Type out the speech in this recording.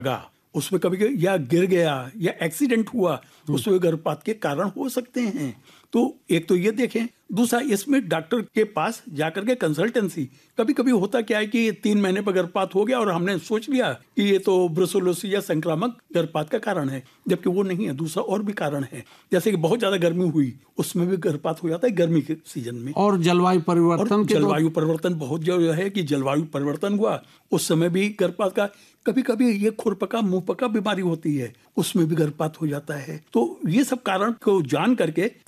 गा उसमें कभी या गिर गया या एक्सीडेंट हुआ, उसमें गर्भपात के कारण हो सकते हैं। तो एक तो ये देखें, दूसरा इसमें डॉक्टर के पास जाकर के कंसल्टेंसी, कभी कभी होता क्या है कि 3 महीने पर गर्भपात हो गया और हमने सोच लिया कि ये तो ब्रुसेलोसिस या संक्रामक गर्भपात का कारण है, जबकि वो नहीं है, दूसरा और भी कारण है। जैसे कि बहुत ज्यादा गर्मी हुई, उसमें भी गर्भपात हो जाता है गर्मी के सीजन में। और जलवायु परिवर्तन जलवायु परिवर्तन बहुत जो है कि जलवायु परिवर्तन हुआ, उस समय भी गर्भपात का, कभी कभी ये खुरपका मुंहपका बीमारी होती है, उसमें भी गर्भपात हो जाता है। तो ये सब कारण को जान करके